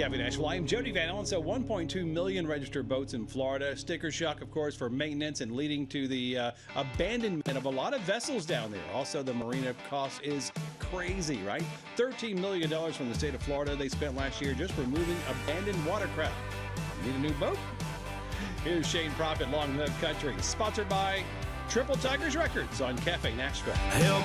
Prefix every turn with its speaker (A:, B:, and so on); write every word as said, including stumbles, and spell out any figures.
A: Cafe Nashville. I am Jody Van Allen. So one point two million registered boats in Florida. Sticker shock, of course, for maintenance and leading to the uh, abandonment of a lot of vessels down there. Also, the marina cost is crazy, right? thirteen million dollars from the state of Florida they spent last year just removing abandoned watercraft. Need a new boat? Here's Shane Prophet, Long Live Country, sponsored by Triple Tigers Records on Cafe Nashville.